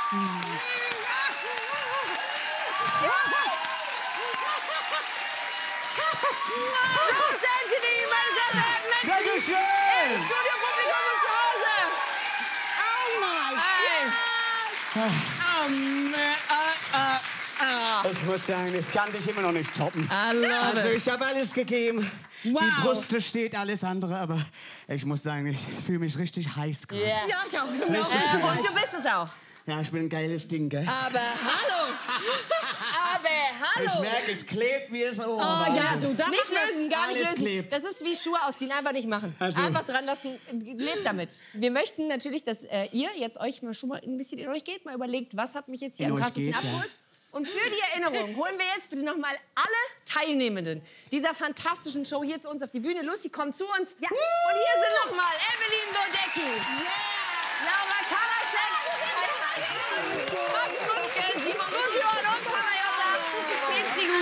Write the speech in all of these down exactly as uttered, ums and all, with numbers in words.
Los Anthony, meine sehr verehrten Menschen! Dankeschön! Im Studiopublikum und zu Hause! Oh mein Gott! Oh, man. Uh, uh, uh. Ich muss sagen, ich kann dich immer noch nicht toppen. I love also it. ich habe alles gegeben. Wow. Die Brüste steht, alles andere. Aber ich muss sagen, ich fühle mich richtig heiß gerade. Yeah. Ja, ich auch. Richtig Äh, heiß. und du bist es auch. Ja, ich bin ein geiles Ding, gell? Aber hallo! Aber hallo! Ich merke, es klebt wie es... Oh, Oh ja, du darfst nicht das. lösen, gar nicht Alles lösen. klebt. Das ist wie Schuhe ausziehen, einfach nicht machen. Also. Einfach dran lassen, lebt damit. Wir möchten natürlich, dass äh, ihr jetzt euch mal schon mal ein bisschen in euch geht, mal überlegt, was hat mich jetzt hier In am euch krassesten geht, ja. abgeholt. Und für die Erinnerung holen wir jetzt bitte noch mal alle Teilnehmenden dieser fantastischen Show hier zu uns auf die Bühne. Lucy, kommt zu uns. Ja. Und hier sind noch mal Evelyn Bodecki, Laura Karasek, Max Mutzke, Simon Gudjon und Panayota Petzigu.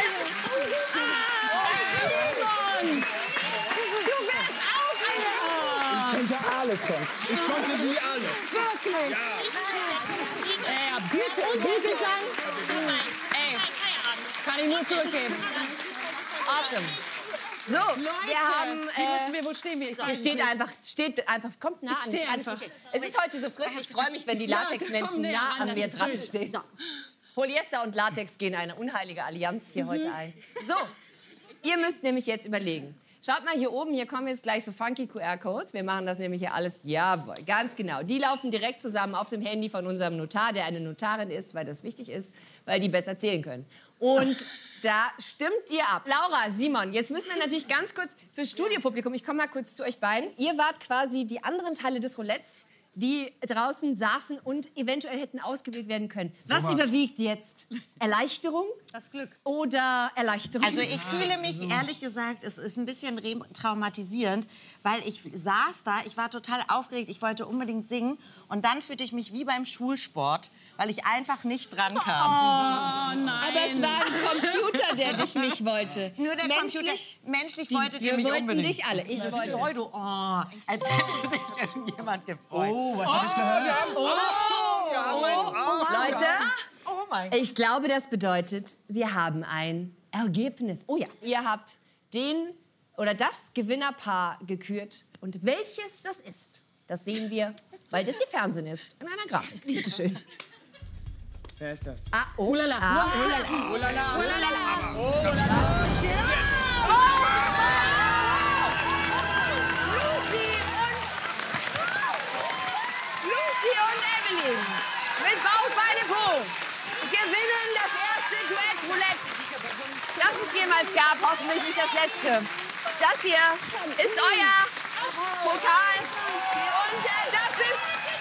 Simon! Du wärst auch eine... Ich könnte alle kommen. Ich konnte sie alle. Wirklich? Ja, bitte, bitte sagen. Ey, kann ich nur zurückgeben. Awesome. So, wir haben... Äh, wir, wo stehen wir? Ich Ihr steht einfach, steht einfach, kommt nah an steh mich. einfach. Es ist heute so frisch, ich freue mich, wenn die Latexmenschen komm näher nah ran, an das mir ist dran schön. stehen. Polyester und Latex gehen eine unheilige Allianz hier heute ein. So, ihr müsst nämlich jetzt überlegen. Schaut mal hier oben, hier kommen jetzt gleich so funky Q R-Codes. Wir machen das nämlich hier alles, jawohl, ganz genau. Die laufen direkt zusammen auf dem Handy von unserem Notar, der eine Notarin ist, weil das wichtig ist, weil die besser zählen können. Und da stimmt ihr ab. Laura, Simon, jetzt müssen wir natürlich ganz kurz fürs Studiopublikum, ich komme mal kurz zu euch beiden. Ihr wart quasi die anderen Teile des Roulettes, die draußen saßen und eventuell hätten ausgewählt werden können. Was Sowas. überwiegt jetzt? Erleichterung? Das Glück. Oder Erleichterung? Also ich fühle mich, ehrlich gesagt, es ist ein bisschen traumatisierend, weil ich saß da, ich war total aufgeregt, ich wollte unbedingt singen und dann fühlte ich mich wie beim Schulsport, weil ich einfach nicht dran kam. Oh nein. Aber es war ein Computer, der dich nicht wollte. Nur der Menschlich, Computer, menschlich die, wollte wir mich wollten unbedingt. dich alle. Ich wollte. Pseudo, oh, als hätte sich irgendjemand gefreut. Oh, was habe ich gehört? Oh, Leute, Oh mein ich glaube, das bedeutet, wir haben ein Ergebnis. Oh ja, ihr habt den oder das Gewinnerpaar gekürt. Und welches das ist, das sehen wir, weil das hier Fernsehen ist, in einer Grafik. Bitte schön. Wer ist das? Ah, oh la la. Ah, oh la la. Oh la la. Oh la la. Oh la la. Lucy und Lucy und Evelyn mit Bauch, Beine, Po gewinnen das erste Duett-Roulette, das es jemals gab. Hoffentlich nicht das letzte. Das hier ist euer Pokal und äh, das ist